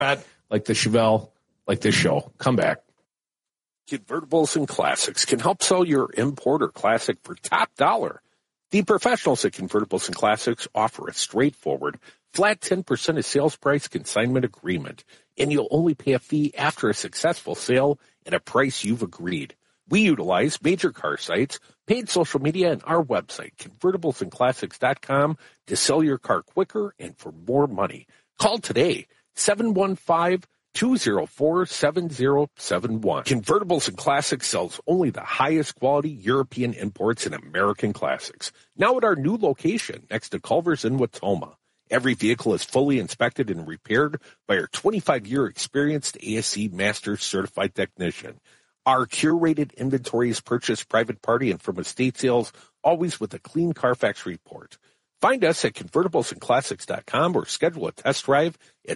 like the Chevelle, like this show. Come back. Convertibles and Classics can help sell your import or classic for top dollar. The professionals at Convertibles and Classics offer a straightforward, flat 10% of sales price consignment agreement, and you'll only pay a fee after a successful sale at a price you've agreed. We utilize major car sites, paid social media, and our website, convertiblesandclassics.com, to sell your car quicker and for more money. Call today, 715-204-7071. Convertibles and Classics sells only the highest quality European imports and American classics. Now at our new location next to Culver's in Watoma. Every vehicle is fully inspected and repaired by our 25-year experienced ASC Master Certified Technician. Our curated inventory is purchased private party and from estate sales, always with a clean Carfax report. Find us at convertiblesandclassics.com or schedule a test drive at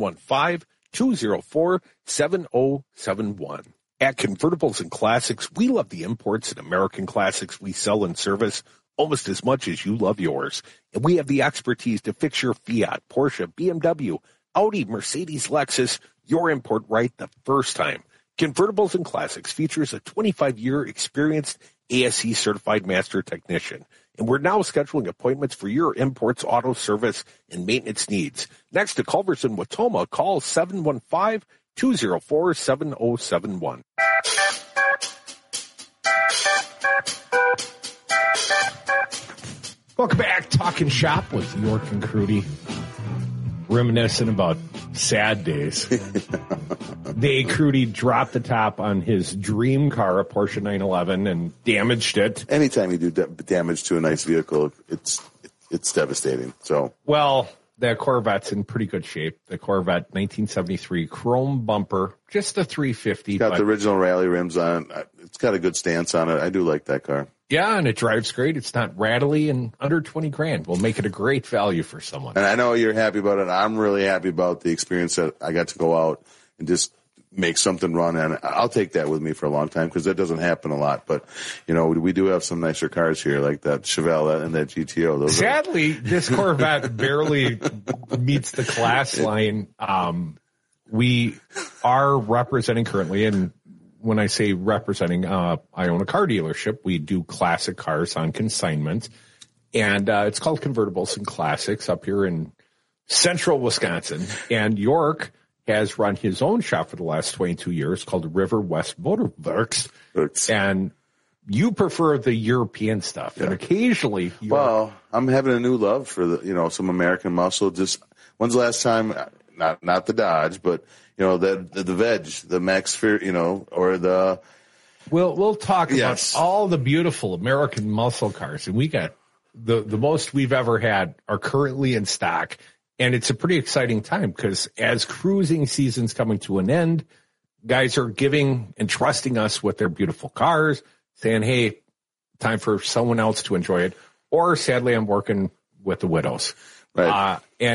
715-204-7071. At Convertibles and Classics, we love the imports and American classics we sell and service almost as much as you love yours. And we have the expertise to fix your Fiat, Porsche, BMW, Audi, Mercedes, Lexus, your import right the first time. Convertibles and Classics features a 25-year experienced ASE certified master technician. And we're now scheduling appointments for your imports, auto service, and maintenance needs. Next to Culver's in Watoma, call 715-204-7071. Welcome back. Talking shop with York and Crudy. Reminiscing about sad days. Crudy dropped the top on his dream car, a Porsche 911, and damaged it. Anytime you do damage to a nice vehicle, it's devastating. So, well, that Corvette's in pretty good shape. The Corvette 1973 chrome bumper, just the 350. Got the original rally rims on. It's got a good stance on it. I do like that car. Yeah, and it drives great. It's not rattly, and under $20,000 will make it a great value for someone. And I know you're happy about it. I'm really happy about the experience that I got to go out and just make something run. And I'll take that with me for a long time because that doesn't happen a lot. But, you know, we do have some nicer cars here like that Chevelle and that GTO. Sadly, this Corvette barely meets the class line. We are representing currently, and when I say representing, I own a car dealership. We do classic cars on consignment, and it's called Convertibles and Classics up here in central Wisconsin. And York has run his own shop for the last 22 years called River West Motor Works. And you prefer the European stuff, and occasionally, well, I'm having a new love for some American muscle. Just when's the last time? Not the Dodge, but. The Veg, the Max Fear, or the... We'll talk about all the beautiful American muscle cars, and we got the most we've ever had are currently in stock, and it's a pretty exciting time because as cruising season's coming to an end, guys are giving and trusting us with their beautiful cars, saying, hey, time for someone else to enjoy it, or sadly, I'm working with the widows. Right.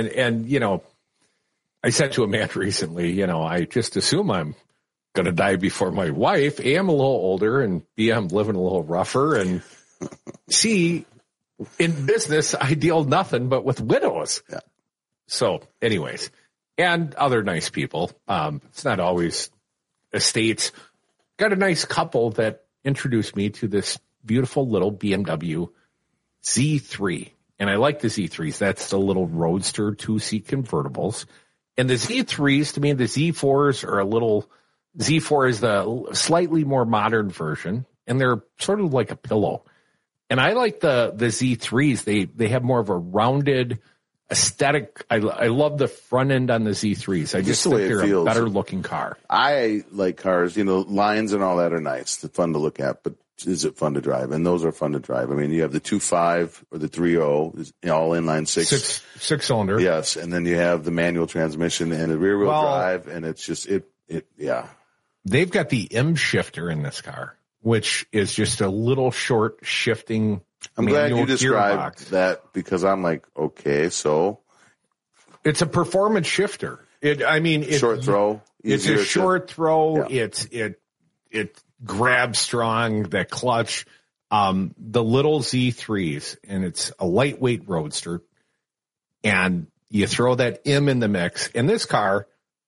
I said to a man recently, I just assume I'm going to die before my wife. A, I'm a little older, and B, I'm living a little rougher. And C, in business, I deal nothing but with widows. Yeah. So anyways, and other nice people. It's not always estates. Got a nice couple that introduced me to this beautiful little BMW Z3. And I like the Z3s. That's the little roadster 2-seat convertibles. And the Z3s, to me, the Z4s are Z4 is the slightly more modern version, and they're sort of like a pillow. And I like the Z3s. They have more of a rounded aesthetic. I love the front end on the Z3s. I just think they're a better looking car. I like cars, lines and all that are nice. They're fun to look at, but is it fun to drive? And those are fun to drive. I mean, you have the 2.5 or the 3.0, all inline six cylinder. Yes, and then you have the manual transmission and the rear wheel drive, and it's just yeah. They've got the M shifter in this car, which is just a little short shifting. I'm glad you described that because I'm like, okay, so it's a performance shifter. Short throw. It's a short throw. Yeah. It grabs strong, that clutch. The little Z3s, and it's a lightweight roadster, and you throw that M in the mix, and this car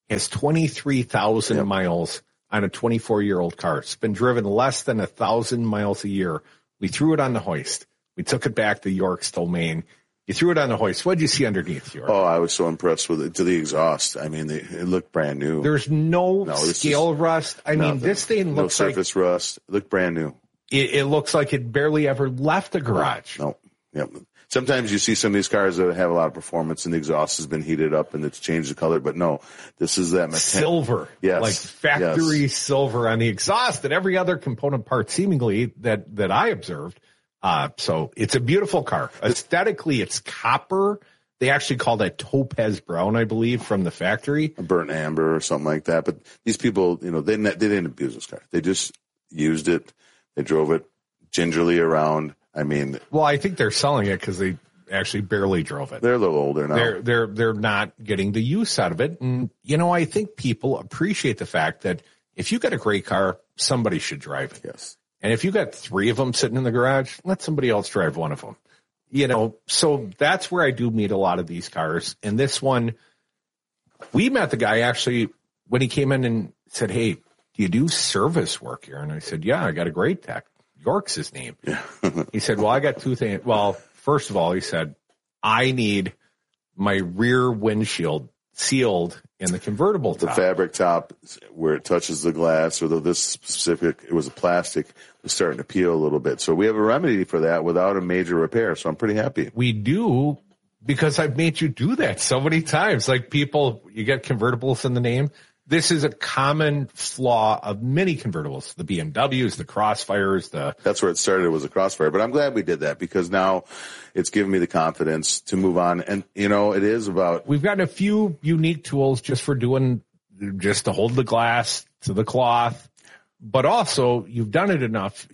has 23,000 miles on a 24-year-old car. It's been driven less than 1,000 miles a year. We threw it on the hoist. We took it back to York's domain. You threw it on the hoist. What did you see underneath, York? Oh, I was so impressed with it, to the exhaust. I mean, it looked brand new. There's no scale rust. I mean, this thing looks like... No surface rust. It looked brand new. It looks like it barely ever left the garage. No. Yep. Sometimes you see some of these cars that have a lot of performance and the exhaust has been heated up and it's changed the color, but no, this is that silver. Yes. Like factory silver on the exhaust and every other component part seemingly that I observed. So it's a beautiful car. Aesthetically, it's copper. They actually call that topaz brown, I believe, from the factory. A burnt amber or something like that. But these people, they didn't abuse this car. They just used it. They drove it gingerly around. I mean, well, I think they're selling it because they actually barely drove it. They're a little older now. They're not getting the use out of it. And, I think people appreciate the fact that if you got a great car, somebody should drive it. Yes. And if you got 3 of them sitting in the garage, let somebody else drive one of them. So that's where I do meet a lot of these cars. And this one, we met the guy actually when he came in and said, "Hey, do you do service work here?" And I said, "Yeah, I got a great tech. York's his name." Yeah. He said, "Well, I got 2 things." Well, first of all, he said, "I need my rear windshield sealed in the convertible top." The fabric top where it touches the glass, or this specific, it was a plastic, was starting to peel a little bit. So we have a remedy for that without a major repair. So I'm pretty happy. We do, because I've made you do that so many times. Like people, you get convertibles in the name. This is a common flaw of many convertibles, the BMWs, the Crossfires, That's where it started, was a Crossfire. But I'm glad we did that because now it's given me the confidence to move on. And, it is about... We've gotten a few unique tools just to hold the glass to the cloth. But also, you've done it enough.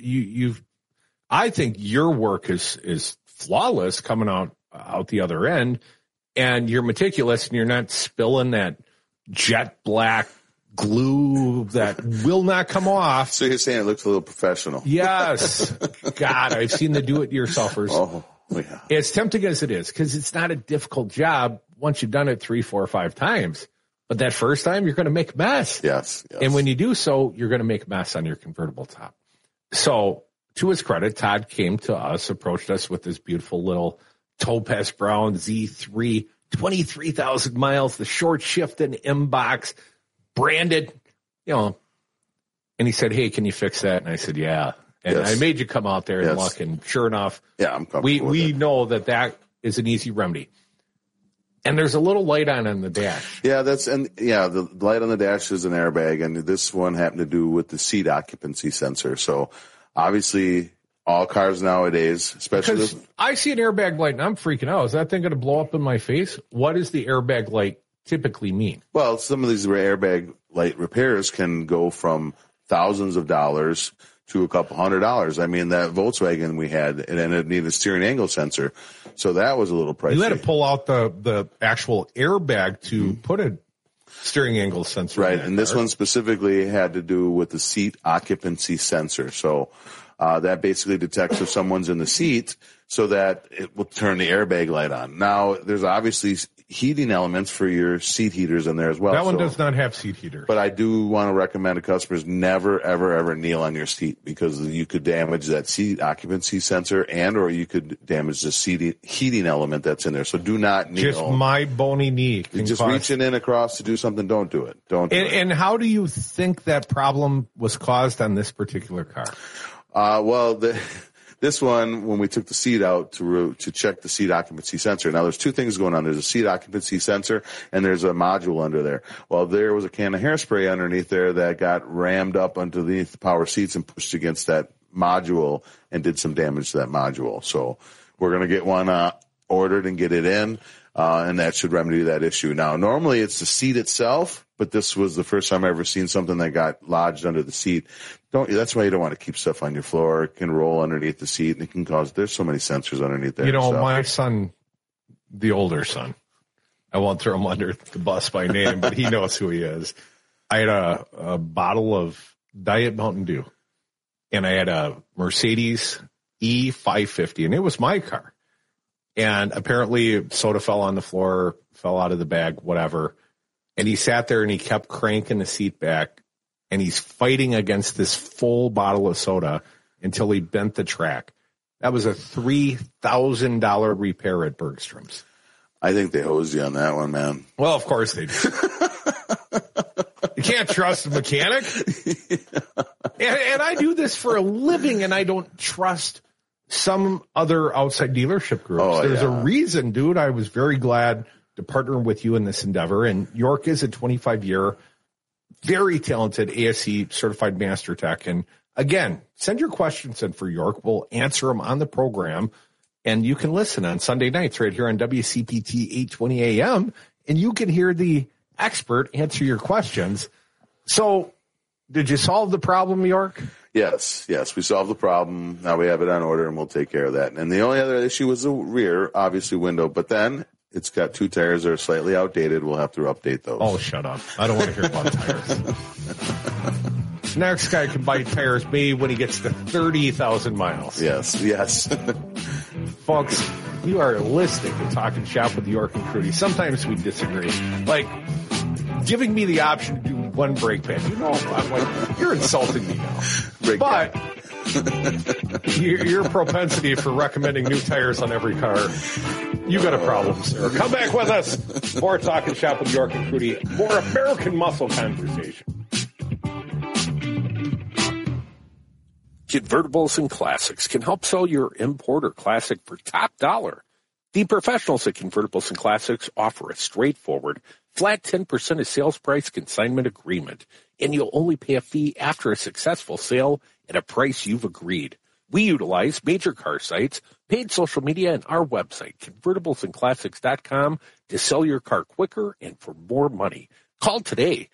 I think your work is flawless coming out the other end. And you're meticulous and you're not spilling that jet black glue that will not come off. So you're saying it looks a little professional. Yes. God, I've seen the do-it-yourselfers. Oh, yeah. As tempting as it is, because it's not a difficult job once you've done it 3, 4, 5 times. But that first time, you're going to make a mess. Yes. And when you do so, you're going to make a mess on your convertible top. So to his credit, Todd came to us, approached us with this beautiful little topaz brown Z3, 23,000 miles, the short shift and M-box, branded, and he said, "Hey, can you fix that?" And I said, "Yeah." And I made you come out there and look, and sure enough, I'm comfortable we know that is an easy remedy. And there's a little light on the dash. Yeah, the light on the dash is an airbag, and this one happened to do with the seat occupancy sensor. So obviously, all cars nowadays, especially because I see an airbag light and I'm freaking out. Is that thing going to blow up in my face? What does the airbag light typically mean? Well, some of these airbag light repairs can go from thousands of dollars to a couple $100. I mean, that Volkswagen we had, it ended up needing a steering angle sensor. So that was a little pricey. You had to pull out the actual airbag to put a steering angle sensor. Right. And this one specifically had to do with the seat occupancy sensor. So that basically detects if someone's in the seat so that it will turn the airbag light on. Now, there's obviously heating elements for your seat heaters in there as well. That one does not have seat heaters. But I do want to recommend to customers never, ever, ever kneel on your seat because you could damage that seat occupancy sensor or you could damage the heating element that's in there. So do not kneel. Just my bony knee. Just reaching in across to do something, don't do it. Don't do it. And how do you think that problem was caused on this particular car? This one, when we took the seat out to check the seat occupancy sensor. Now, there's 2 things going on. There's a seat occupancy sensor, and there's a module under there. Well, there was a can of hairspray underneath there that got rammed up underneath the power seats and pushed against that module and did some damage to that module. So we're going to get one ordered and get it in, and that should remedy that issue. Now, normally it's the seat itself, but this was the first time I've ever seen something that got lodged under the seat. That's why you don't want to keep stuff on your floor. It can roll underneath the seat, and it can there's so many sensors underneath there. My son, the older son, I won't throw him under the bus by name, but he knows who he is. I had a bottle of Diet Mountain Dew, and I had a Mercedes E550, and it was my car. And apparently soda fell on the floor, fell out of the bag, whatever. And he sat there and he kept cranking the seat back, and he's fighting against this full bottle of soda until he bent the track. That was a $3,000 repair at Bergstrom's. I think they hosed you on that one, man. Well, of course they do. You can't trust a mechanic. And I do this for a living, and I don't trust some other outside dealership groups. Oh, There's yeah. a reason, dude. I was very glad to partner with you in this endeavor. And York is a 25-year, very talented ASE certified master tech. And again, send your questions in for York. We'll answer them on the program. And you can listen on Sunday nights right here on WCPT 820 AM, and you can hear the expert answer your questions. So did you solve the problem, York? Yes, we solved the problem. Now we have it on order, and we'll take care of that. And the only other issue was the rear, obviously window, but then it's got 2 tires that are slightly outdated. We'll have to update those. Oh, shut up. I don't want to hear about tires. Next guy can buy tires maybe when he gets to 30,000 miles. Yes. Folks, you are listening to Talking Shop with York and Crudy. Sometimes we disagree. Like, giving me the option to do one brake pad. You know, I'm like, you're insulting me now. But your propensity for recommending new tires on every car, you got a problem, sir. Come back with us. More Talking Shop with York and Crudy. More American muscle conversation. Convertibles and Classics can help sell your import or classic for top dollar. The professionals at Convertibles and Classics offer a straightforward, flat 10% of sales price consignment agreement, and you'll only pay a fee after a successful sale at a price you've agreed. We utilize major car sites, paid social media, and our website, convertiblesandclassics.com, to sell your car quicker and for more money. Call today,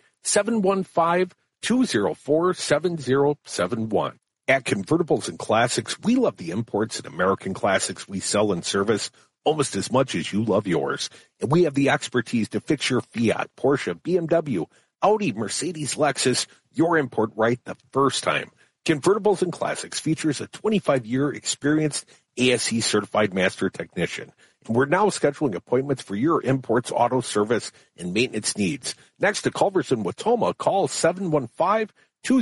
715-204-7071. At Convertibles and Classics, we love the imports and American classics we sell and service almost as much as you love yours. And we have the expertise to fix your Fiat, Porsche, BMW, Audi, Mercedes, Lexus, your import right the first time. Convertibles and Classics features a 25-year experienced ASE certified master technician. And we're now scheduling appointments for your imports, auto service, and maintenance needs. Next to Culver's in Watoma, call 715-204-7071.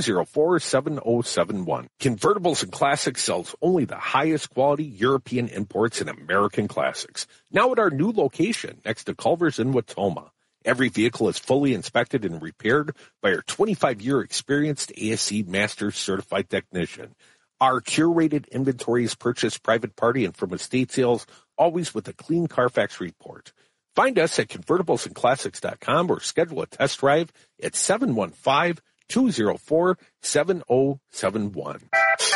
Convertibles and Classics sells only the highest quality European imports and American classics. Now at our new location next to Culver's in Watoma. Every vehicle is fully inspected and repaired by our 25-year experienced ASE Master Certified Technician. Our curated inventory is purchased private party and from estate sales, always with a clean Carfax report. Find us at convertiblesandclassics.com or schedule a test drive at 715-204-7071.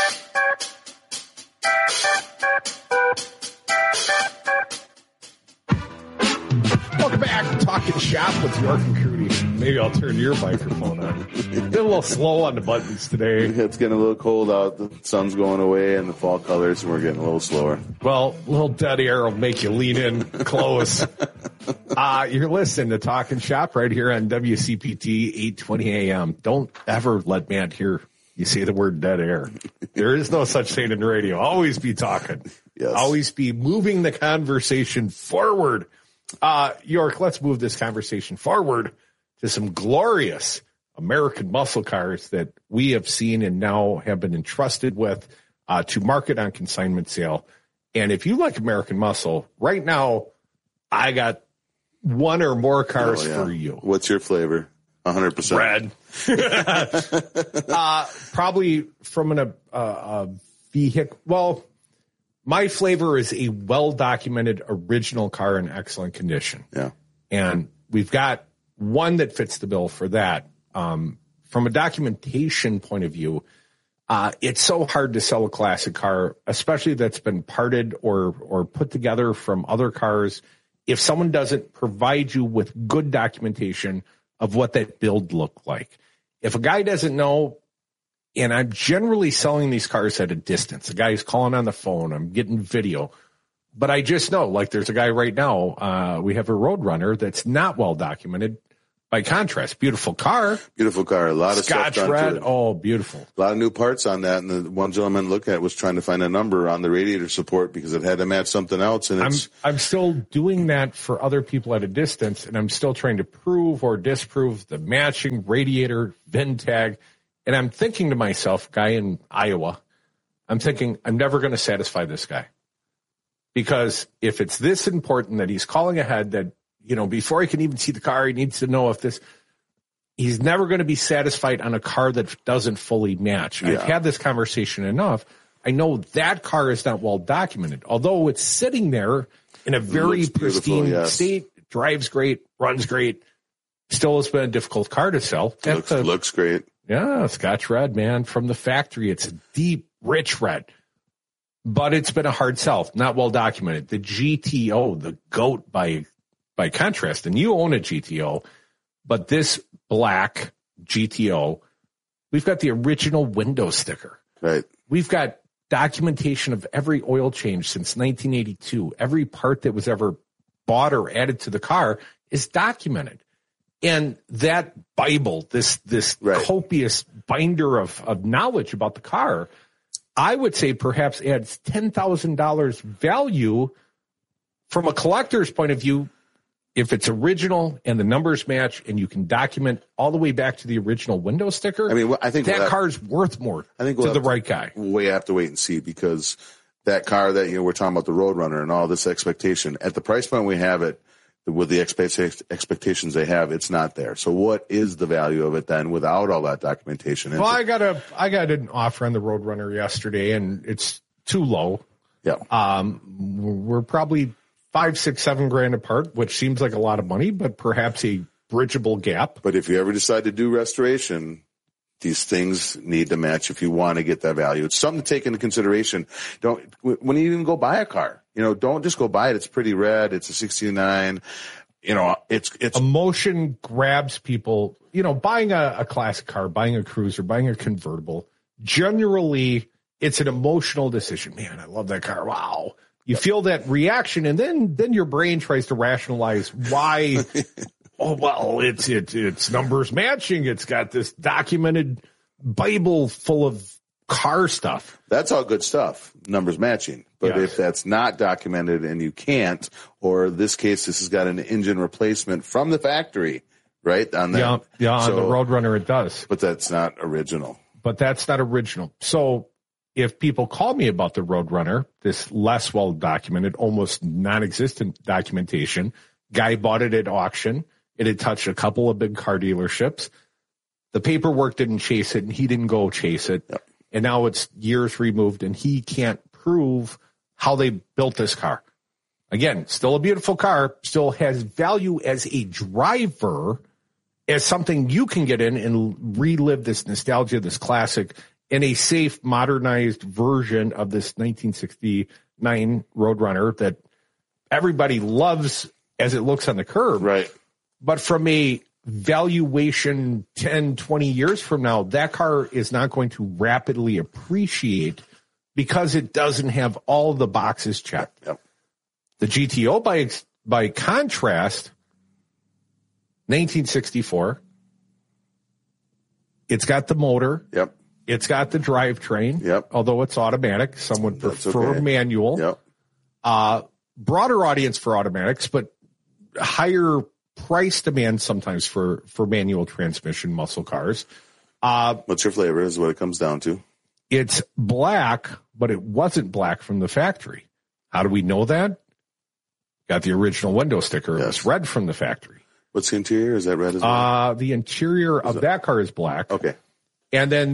Welcome back to Talking Shop with York and Crudy. Maybe I'll turn your microphone on. Get a little slow on the buttons today. It's getting a little cold out. The sun's going away and the fall colors, and we're getting a little slower. Well, a little dead air will make you lean in close. You're listening to Talking Shop right here on WCPT 820 AM. Don't ever let Matt hear you say the word dead air. There is no such thing in radio. Always be talking. Yes. Always be moving the conversation forward. York, let's move this conversation forward to some glorious American muscle cars that we have seen and now have been entrusted with to market on consignment sale. And if you like American muscle, right now, I got one or more cars for you. What's your flavor? 100%. Red. Probably from a vehicle. Well, my flavor is a well-documented original car in excellent condition. Yeah. And we've got one that fits the bill for that. From a documentation point of view, it's so hard to sell a classic car, especially that's been parted or put together from other cars, if someone doesn't provide you with good documentation of what that build looked like. If a guy doesn't know, and I'm generally selling these cars at a distance. The guy's calling on the phone. I'm getting video. But I just know, like there's a guy right now, we have a Roadrunner that's not well documented. by contrast. Beautiful car. Beautiful car. A lot of Scotch stuff done red. to it. Oh, beautiful. A lot of new parts on that. And the one gentleman looked at was trying to find a number on the radiator support because it had to match something else. And I'm still doing that for other people at a distance, and I'm still trying to prove or disprove the matching radiator VIN tag. And I'm thinking to myself, guy in Iowa, I'm thinking I'm never going to satisfy this guy. Because if it's this important that he's calling ahead, that, you know, before he can even see the car, he needs to know if this, he's never going to be satisfied on a car that doesn't fully match. Yeah. I've had this conversation enough. I know that car is not well documented, although it's sitting there in a very pristine state, drives great, runs great, still has been a difficult car to sell. Looks great. Yeah, Scotch red, man, from the factory. It's a deep, rich red. But it's been a hard sell, not well documented. The GTO, the GOAT by contrast, and you own a GTO, but this black GTO, we've got the original window sticker. Right. We've got documentation of every oil change since 1982. Every part that was ever bought or added to the car is documented. And that Bible, this right. copious binder of knowledge about the car, I would say perhaps adds $10,000 value from a collector's point of view if it's original and the numbers match and you can document all the way back to the original window sticker. I mean, I think that car's worth more to the right guy. We have to wait and see because that car that we're talking about, the Roadrunner and all this expectation, at the price point we have it, with the expectations they have, it's not there. So what is the value of it then without all that documentation? Well, I got an offer on the Roadrunner yesterday, and it's too low. Yeah. We're probably $5, $6, $7 apart, which seems like a lot of money, but perhaps a bridgeable gap. But if you ever decide to do restoration, these things need to match if you want to get that value. It's something to take into consideration. When you even go buy a car, don't just go buy it. It's pretty red. It's a 69. It's emotion grabs people. Buying a classic car, buying a cruiser, buying a convertible. Generally, it's an emotional decision. Man, I love that car. Wow. You feel that reaction, and then your brain tries to rationalize why. Oh, well, it's numbers matching. It's got this documented Bible full of car stuff. That's all good stuff, numbers matching. But if that's not documented and you can't, or in this case, this has got an engine replacement from the factory, right? On that. On the Roadrunner it does. But that's not original. So if people call me about the Roadrunner, this less well documented, almost non-existent documentation, guy bought it at auction. It had touched a couple of big car dealerships. The paperwork didn't chase it, and he didn't go chase it. Yep. And now it's years removed, and he can't prove how they built this car. Again, still a beautiful car, still has value as a driver, as something you can get in and relive this nostalgia, this classic, in a safe, modernized version of this 1969 Roadrunner that everybody loves as it looks on the curb. Right. But from a valuation 10, 20 years from now, that car is not going to rapidly appreciate because it doesn't have all the boxes checked. Yep. The GTO, by contrast, 1964, it's got the motor. Yep. It's got the drivetrain. Yep. Although it's automatic. Some would prefer manual. Yep. Broader audience for automatics, but higher price demand sometimes for manual transmission muscle cars. What's your flavor is what it comes down to. It's black, but it wasn't black from the factory. How do we know that? Got the original window sticker. Yes. It was red from the factory. What's the interior? Is that red as well? The interior of that car is black. Okay. And then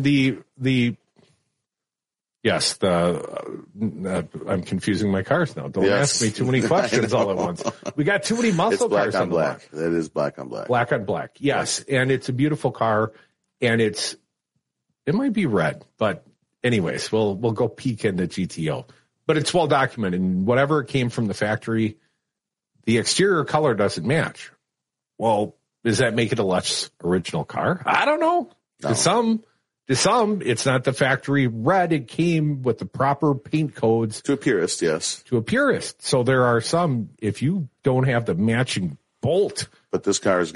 I'm confusing my cars now. Don't ask me too many questions all at once. We got too many muscle cars on black. That is black on black. Black on black. Yes. And it's a beautiful car, and it might be red, but anyways, we'll go peek into GTO. But it's well documented, and whatever came from the factory, the exterior color doesn't match. Well, does that make it a less original car? I don't know. No. To some, it's not the factory red. It came with the proper paint codes. To a purist, yes. To a purist. So there are some, if you don't have the matching bolt. But this car's got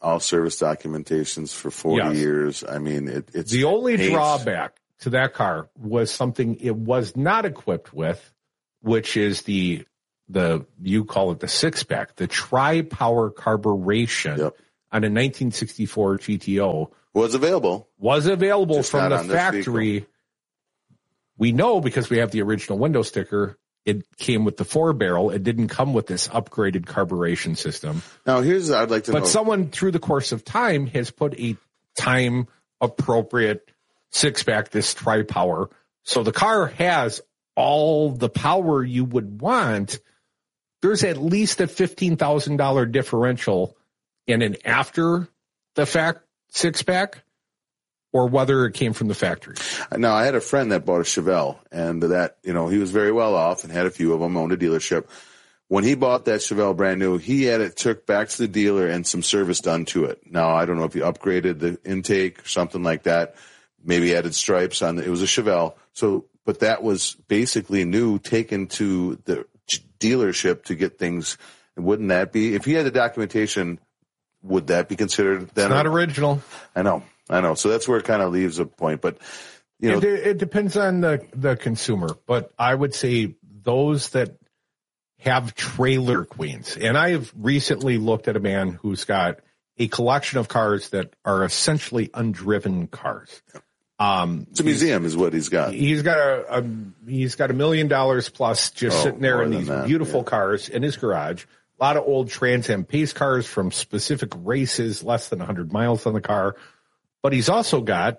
all service documentations for 40 years. I mean, it's the only drawback to that car was something it was not equipped with, which is the you call it the six-pack, the tri-power carburation on a 1964 GTO. Was available from the factory. We know because we have the original window sticker. It came with the 4-barrel. It didn't come with this upgraded carburation system. Now, I'd like to know. But someone through the course of time has put a time-appropriate six-pack, this tri-power. So the car has all the power you would want. There's at least a $15,000 differential in an after-the-fact six-pack, or whether it came from the factory. Now, I had a friend that bought a Chevelle, and he was very well off and had a few of them, owned a dealership. When he bought that Chevelle brand new, he had it took back to the dealer and some service done to it. Now, I don't know if he upgraded the intake or something like that, maybe added stripes on it. It was a Chevelle. But that was basically new, taken to the dealership to get things. Wouldn't that be, if he had the documentation, would that be considered then? It's not original. I know. So that's where it kind of leaves a point. But, it depends on the consumer. But I would say those that have trailer queens, and I have recently looked at a man who's got a collection of cars that are essentially undriven cars. It's a museum is what he's got. He's got $1 million plus just sitting there in these beautiful cars in his garage. A lot of old Trans Am pace cars from specific races, less than 100 miles on the car. But he's also got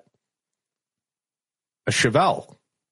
a Chevelle.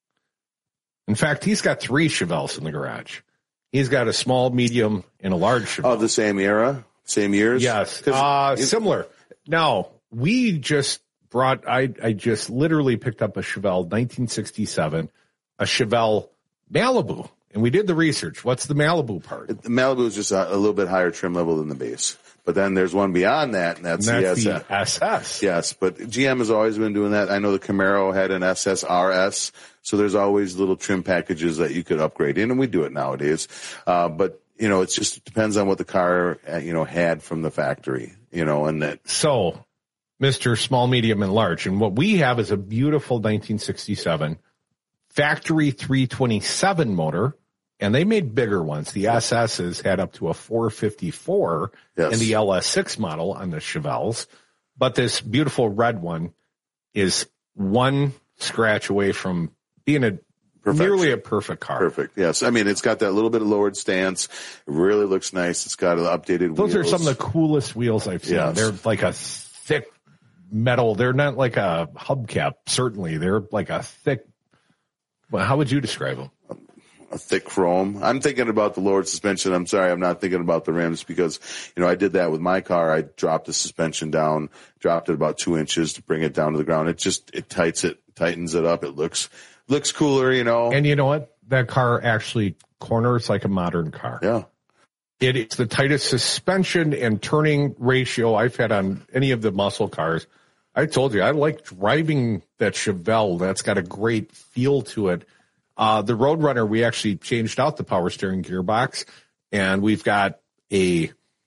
In fact, he's got 3 Chevelles in the garage. He's got a small, medium, and a large Chevelle. Of the same era? Same years? Yes. Similar. Now, we just brought, I just literally picked up a Chevelle 1967, a Chevelle Malibu. And we did the research. What's the Malibu part? The Malibu is just a little bit higher trim level than the base. But then there's one beyond that, and that's the SS. Yes, but GM has always been doing that. I know the Camaro had an SS RS, so there's always little trim packages that you could upgrade in, and we do it nowadays. But, it just depends on what the car, had from the factory, and that. So, Mr. Small, Medium, and Large, and what we have is a beautiful 1967 factory 327 motor. And they made bigger ones. The SSs had up to a 454 in the LS6 model on the Chevelles. But this beautiful red one is one scratch away from being nearly a perfect car. Perfect, yes. I mean, it's got that little bit of lowered stance. It really looks nice. It's got updated wheels. Those are some of the coolest wheels I've seen. Yes. They're like a thick metal. They're not like a hubcap, certainly. They're like a thick, well, how would you describe them? A thick chrome. I'm thinking about the lowered suspension. I'm sorry, I'm not thinking about the rims because, I did that with my car. I dropped the suspension down, dropped it about 2 inches to bring it down to the ground. It tightens it up. It looks cooler, And you know what? That car actually corners like a modern car. Yeah. It's the tightest suspension and turning ratio I've had on any of the muscle cars. I told you, I like driving that Chevelle. That's got a great feel to it. The Roadrunner, we actually changed out the power steering gearbox, and we've got a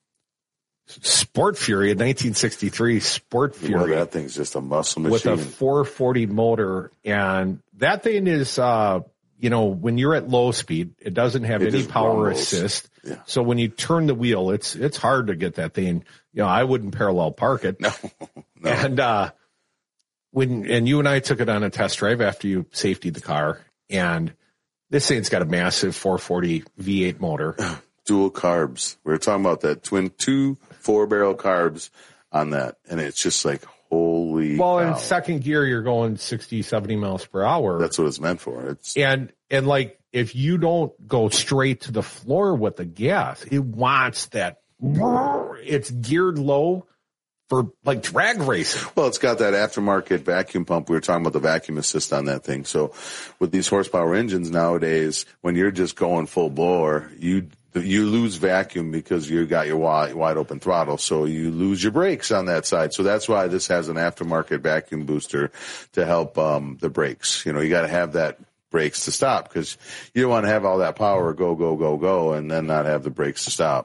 Sport Fury, a 1963 Sport Fury. Well, that thing's just a muscle machine. With a 440 motor, and that thing is, when you're at low speed, it doesn't have any power assist. Yeah. So when you turn the wheel, it's hard to get that thing. I wouldn't parallel park it. No. And when you and I took it on a test drive after you safetied the car. And this thing's got a massive 440 V8 motor. Dual carbs. We were talking about that 2 4-barrel carbs on that. And it's just like, holy Well, cow. In second gear, you're going 60, 70 miles per hour. That's what it's meant for. And like, if you don't go straight to the floor with the gas, it wants that. It's geared low for like drag racing. Well, it's got that aftermarket vacuum pump. We were talking about the vacuum assist on that thing. So with these horsepower engines nowadays, when you're just going full bore, you lose vacuum because you got your wide open throttle. So you lose your brakes on that side. So that's why this has an aftermarket vacuum booster to help the brakes. You got to have that brakes to stop because you don't want to have all that power go, and then not have the brakes to stop.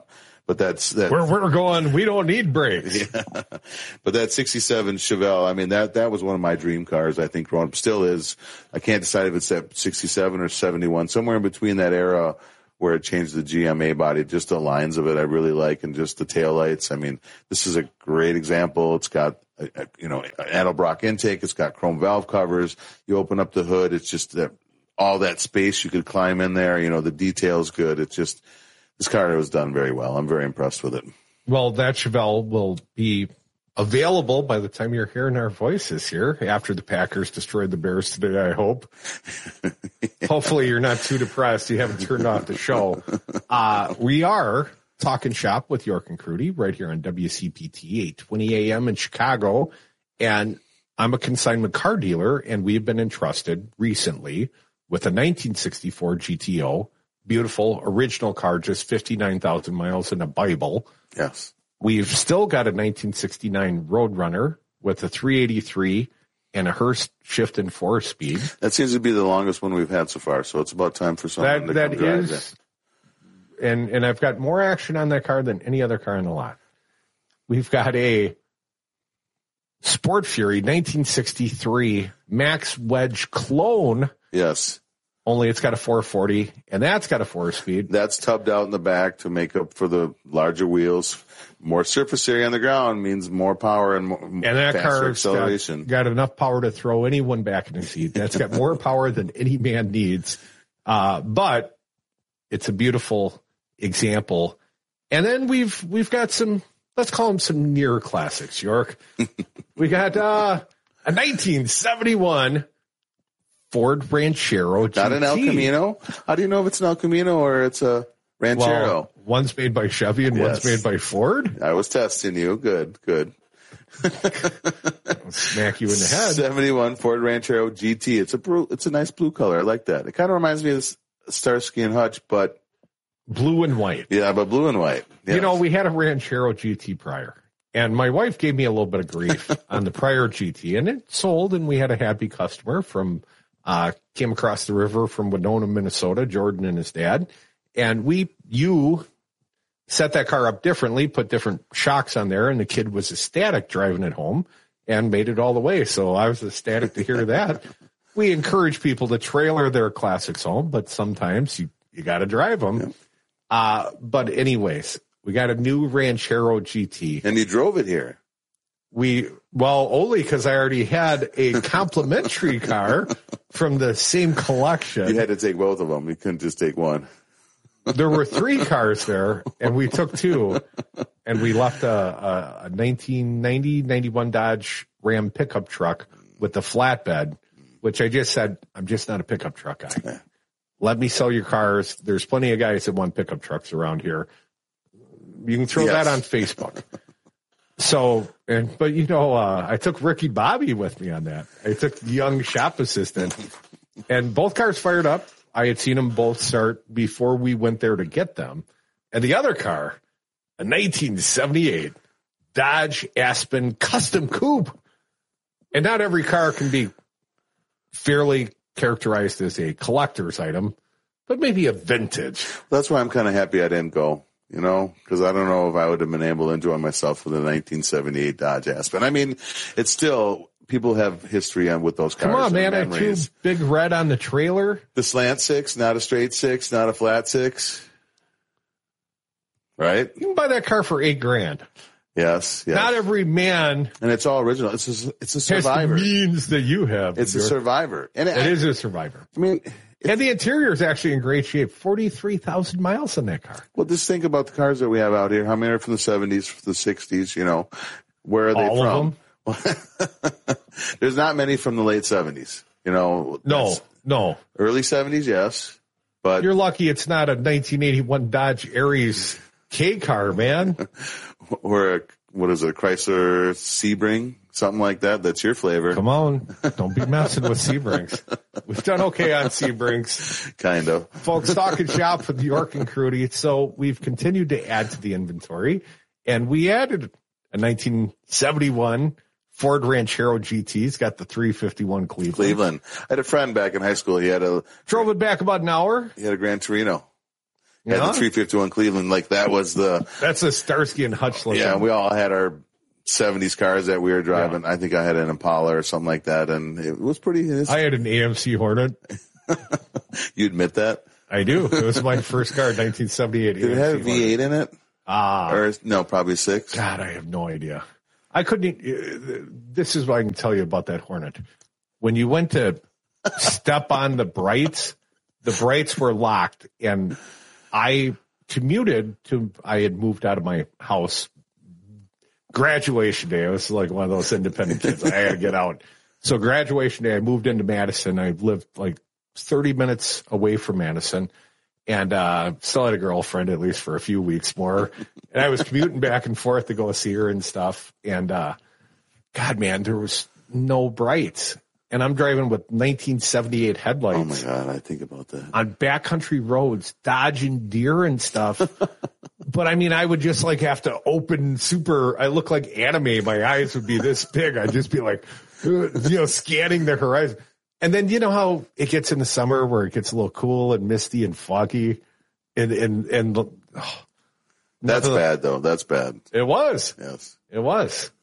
But that's that. Where we're going, we don't need brakes. Yeah. But that 67 Chevelle, I mean, that was one of my dream cars, I think, growing up. Still is. I can't decide if it's that 67 or 71, somewhere in between that era where it changed the GMA body. Just the lines of it I really like, and just the taillights. I mean, this is a great example. It's got, Edelbrock intake. It's got chrome valve covers. You open up the hood. It's just that all that space you could climb in there. The detail's good. It's just, this car was done very well. I'm very impressed with it. Well, that Chevelle will be available by the time you're hearing our voices here after the Packers destroyed the Bears today, I hope. Hopefully you're not too depressed. You haven't turned off the show. We are talking shop with York and Crudy right here on WCPT 820 AM in Chicago. And I'm a consignment car dealer, and we've been entrusted recently with a 1964 GTO. Beautiful original car, just 59,000 miles in a Bible. Yes. We've still got a 1969 Roadrunner with a 383 and a Hurst shift and 4-speed. That seems to be the longest one we've had so far, so it's about time for someone to come drive that. And I've got more action on that car than any other car in the lot. We've got a Sport Fury 1963 Max Wedge clone. Yes. Only it's got a 440, and that's got a 4-speed. That's tubbed out in the back to make up for the larger wheels. More surface area on the ground means more power and that faster car's acceleration. Got enough power to throw anyone back in the seat. That's got more power than any man needs. But it's a beautiful example. And then we've got some, let's call them some near classics, York. We got a 1971 Ford Ranchero GT. Not an El Camino? How do you know if it's an El Camino or it's a Ranchero? Well, one's made by Chevy and one's made by Ford. I was testing you. Good. I'll smack you in the head. 71 Ford Ranchero GT. It's a nice blue color. I like that. It kind of reminds me of this Starsky and Hutch, but blue and white. Yeah, but blue and white. Yes. We had a Ranchero GT prior. And my wife gave me a little bit of grief on the prior GT, and it sold, and we had a happy customer came across the river from Winona, Minnesota, Jordan and his dad. And you set that car up differently, put different shocks on there, and the kid was ecstatic driving it home and made it all the way. So I was ecstatic to hear that. We encourage people to trailer their classics home, but sometimes you got to drive them. Yeah. But anyways, we got a new Ranchero GT. And you drove it here. Only because I already had a complimentary car from the same collection. You had to take both of them. You couldn't just take one. There were 3 cars there, and we took 2, and we left a 1990-91 Dodge Ram pickup truck with the flatbed, which I just said, I'm just not a pickup truck guy. Let me sell your cars. There's plenty of guys that want pickup trucks around here. You can throw that on Facebook. So, but I took Ricky Bobby with me on that. I took the young shop assistant, and both cars fired up. I had seen them both start before we went there to get them. And the other car, a 1978 Dodge Aspen Custom Coupe. And not every car can be fairly characterized as a collector's item, but maybe a vintage. That's why I'm kind of happy I didn't go. Because I don't know if I would have been able to enjoy myself with a 1978 Dodge Aspen. I mean, it's still, people have history with those cars. Come on, man. A 2 big red on the trailer. The slant 6, not a straight 6, not a flat 6. Right? You can buy that car for $8,000. Yes. Not every man. And it's all original. It's a Survivor. Has the means that you have. It's a Survivor. And it is a Survivor. I mean, and the interior is actually in great shape. 43,000 miles on that car. Well, just think about the cars that we have out here. How many are from the 70s, the 60s, where are they all from? Of them? There's not many from the late 70s, No. Early 70s, yes. But you're lucky it's not a 1981 Dodge Aries K car, man. Or a Chrysler Sebring, something like that. That's your flavor. Come on. Don't be messing with Sebrings. We've done okay on Sebrings. Kind of. Folks, talking shop with York and Crudy. So we've continued to add to the inventory, and we added a 1971 Ford Ranchero GT. It's got the 351 Cleveland. I had a friend back in high school. Drove it back about an hour. He had a Gran Torino. had Yeah. the 351 Cleveland. Like that was That's a Starsky and Hutch looking. yeah, we all had our 70s cars that we were driving. I think I had an Impala or something like that. And it was pretty, I had an AMC Hornet. you admit that? I do. It was my first car, 1978. Did it have a AMC V8 in it? Ah. Or no, probably 6. God, I have no idea. I couldn't. This is what I can tell you about that Hornet. When you went to step on the brights were locked, and I commuted to. I had moved out of my house. Graduation day. I was like one of those independent kids. I had to get out. So graduation day, I moved into Madison. I lived like 30 minutes away from Madison. And still had a girlfriend, at least for a few weeks more. And I was commuting back and forth to go see her and stuff. And God, man, there was no brights. And I'm driving with 1978 headlights. Oh, my God, I think about that. On backcountry roads, dodging deer and stuff. But, I mean, I would just, like, have to open I look like anime. My eyes would be this big. I'd just be, like, scanning the horizon. And then you know how it gets in the summer where it gets a little cool and misty and foggy, and That's bad though. That's bad. It was. Yes, it was.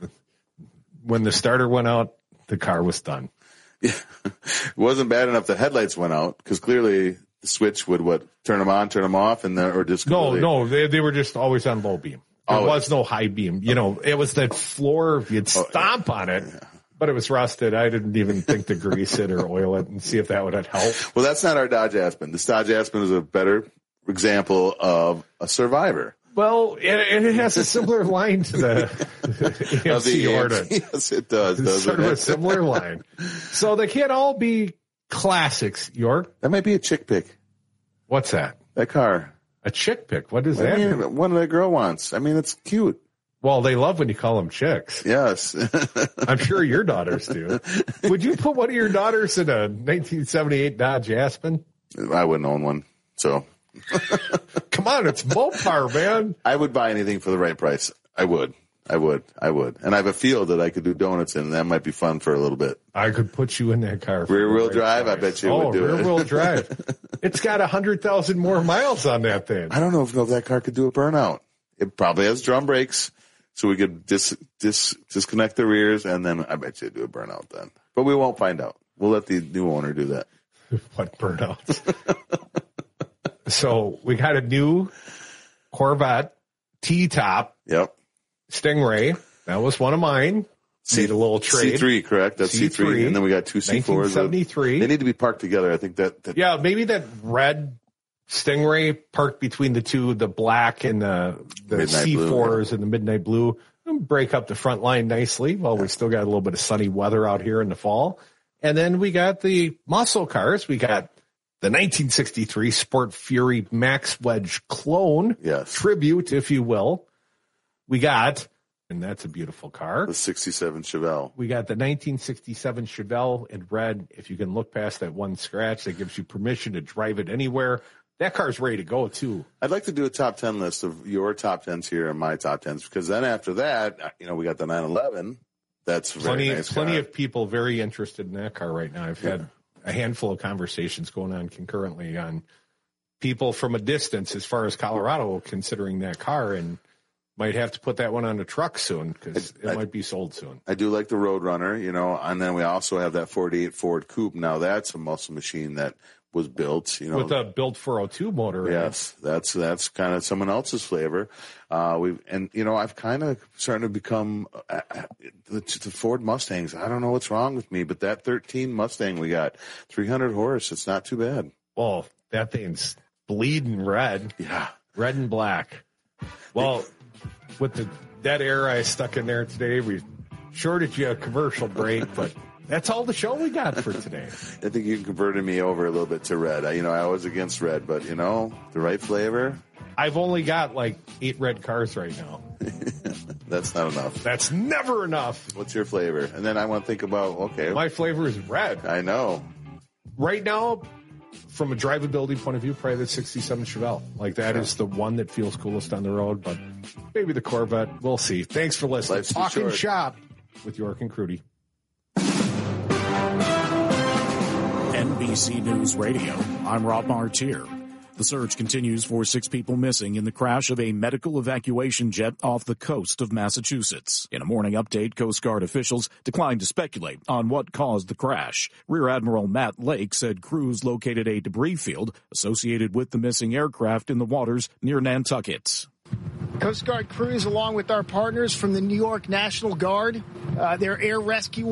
When the starter went out, the car was done. Yeah, it wasn't bad enough the headlights went out because clearly the switch would turn them on, turn them off, and then or just no, they were just always on low beam. There was no high beam. You know, it was that floor. You'd stomp on it. Yeah. But it was rusted. I didn't even think to grease it or oil it and see if that would help. Well, that's not our Dodge Aspen. This Dodge Aspen is a better example of a survivor. Well, and it has a similar line to the AMC Hornet. Yes, it does. It's sort of a similar line. So they can't all be classics, York. That might be a chick pick. What's that? That car. A chick pick? What does that mean? One that girl wants. I mean, it's cute. Well, they love when you call them chicks. Yes. I'm sure your daughters do. Would you put one of your daughters in a 1978 Dodge Aspen? I wouldn't own one. So. Come on, it's Mopar, man. I would buy anything for the right price. I would. And I have a field that I could do donuts in, and that might be fun for a little bit. I could put you in that car. Rear-wheel drive, price. I bet you would do it. Rear-wheel drive. It's got 100,000 more miles on that thing. I don't know if that car could do a burnout. It probably has drum brakes. So we could disconnect the rears, and then I bet you do a burnout then. But we won't find out. We'll let the new owner do that. What burnouts? So we got a new Corvette T-top. Yep. Stingray. That was one of mine. Made a little trade. C3, correct? That's C3. And then we got two C4s. 1973. They need to be parked together. I think that. Yeah, maybe that red Stingray parked between the two, the black and the C4s blue, and the midnight blue, break up the front line nicely. Well, we still got a little bit of sunny weather out here in the fall. And then we got the muscle cars. We got the 1963 Sport Fury Max Wedge clone. Yes. Tribute, if you will. We got, and that's a beautiful car. The 67 Chevelle. We got the 1967 Chevelle in red. If you can look past that one scratch, that gives you permission to drive it anywhere. That car's ready to go, too. I'd like to do a top 10 list of your top 10s here and my top 10s, because then after that, we got the 911. That's plenty nice of people very interested in that car right now. I've had a handful of conversations going on concurrently on people from a distance as far as Colorado considering that car, and might have to put that one on a truck soon because it might be sold soon. I do like the Roadrunner, and then we also have that 48 Ford Coupe. Now that's a muscle machine that was built, with a built 402 motor. Yes, right? That's kind of someone else's flavor. I've kind of starting to become the Ford Mustangs. I don't know what's wrong with me, but that 13 Mustang we got, 300 horse. It's not too bad. Well, that thing's bleeding red. Yeah, red and black. Well, with the dead air I stuck in there today, we shorted you a commercial break, but. That's all the show we got for today. I think you converted me over a little bit to red. I was against red, but the right flavor. I've only got like 8 red cars right now. That's not enough. That's never enough. What's your flavor? And then I want to think about, okay. My flavor is red. I know. Right now, from a drivability point of view, probably the 67 Chevelle. Like that is the one that feels coolest on the road, but maybe the Corvette. We'll see. Thanks for listening. Life's Talking Shop with York and Crudy. NBC News Radio, I'm Rob Martier. The search continues for 6 people missing in the crash of a medical evacuation jet off the coast of Massachusetts. In a morning update, Coast Guard officials declined to speculate on what caused the crash. Rear Admiral Matt Lake said crews located a debris field associated with the missing aircraft in the waters near Nantucket. Coast Guard crews, along with our partners from the New York National Guard, their air rescue